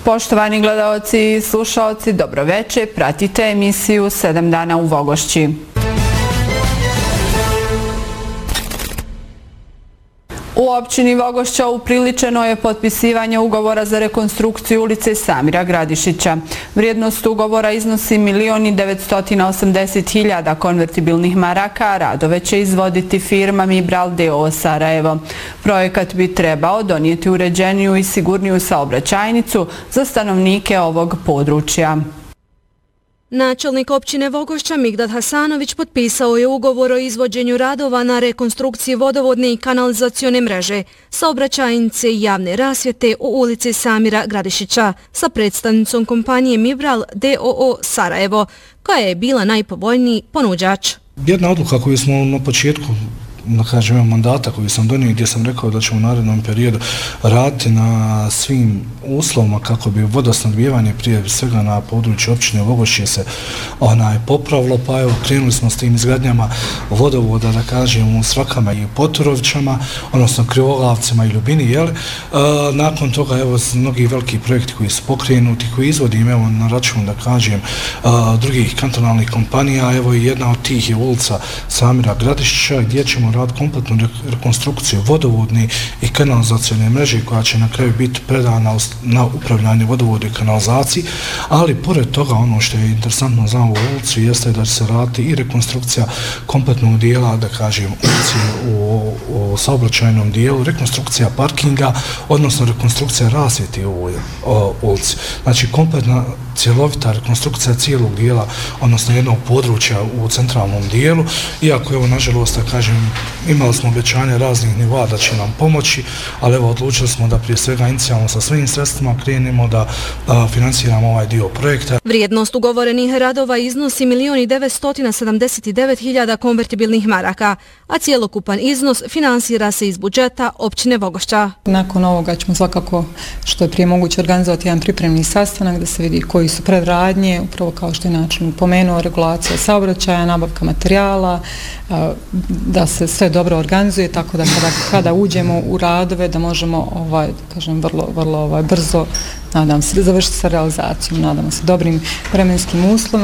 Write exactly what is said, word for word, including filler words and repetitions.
Poštovani gledaoci i slušaoci, dobroveče, pratite emisiju sedam dana u Vogošći. U općini Vogošća upriličeno je potpisivanje ugovora za rekonstrukciju ulice Samira Gradišića. Vrijednost ugovora iznosi milion devetsto osamdeset hiljada konvertibilnih maraka, a radove će izvoditi firma Mibral d o o Sarajevo. Projekat bi trebao donijeti uređeniju i sigurniju saobraćajnicu za stanovnike ovog područja. Načelnik općine Vogošća Migdad Hasanović potpisao je ugovor o izvođenju radova na rekonstrukciji vodovodne i kanalizacione mreže, saobraćajnice i javne rasvjete u ulici Samira Gradišića sa predstavnicom kompanije Mibral d o o Sarajevo, koja je bila najpovoljniji ponuđač. Jedna odluka koju smo na početku da kažem, mandata koji sam donio, gdje sam rekao da ćemo u narednom periodu raditi na svim uslovima kako bi vodosnabdijevanje prije svega na području općine Vogošće se onaj popravilo, pa evo krenuli smo s tim izgradnjama vodovoda, da kažem, u Svakama i Poturovićama, odnosno Krivoglavcima i Ljubini, jel? E, nakon toga, evo, mnogi veliki projekti koji su pokrenuti, koji izvodim, evo, na račun, da kažem, e, drugih kantonalnih kompanija, evo i jedna od tih je ulica Samira Gradišića, gdje ćemo raditi kompletnu rekonstrukciju vodovodne i kanalizacione mreže koja će na kraju biti predana na upravljanje vodovodu i kanalizaciji, ali pored toga ono što je interesantno za ovu ulicu jeste da će se raditi i rekonstrukcija kompletnog dijela, da kažem, ulici u, u saobraćajnom dijelu, rekonstrukcija parkinga, odnosno rekonstrukcija rasvjeti u ovoj ulici. Znači, kompletna cjelovita rekonstrukcija cijelog dijela, odnosno jednog područja u centralnom dijelu, iako evo, nažalost, da kažem, imali smo obećanje raznih nivoa da će nam pomoći, ali evo, odlučili smo da prije svega inicijalno sa svojim sredstvima krenemo da a, financiramo ovaj dio projekta. Vrijednost ugovorenih radova iznosi milion devetsto sedamdeset devet hiljada konvertibilnih maraka, a cijelokupan iznos finansira se iz budžeta općine Vogošća. Nakon ovoga ćemo svakako što je prije moguće organizovati jedan pripremni sastanak da se vidi koji su predradnje, upravo kao što je način pomenuo, regulacija saobraćaja, nabavka materijala, da se sve dobro organizuje, tako da kada, kada uđemo u radove da možemo ovaj, kažem, vrlo, vrlo ovaj, brzo, nadam se, završiti sa realizacijom, nadamo se dobrim vremenskim uslovima.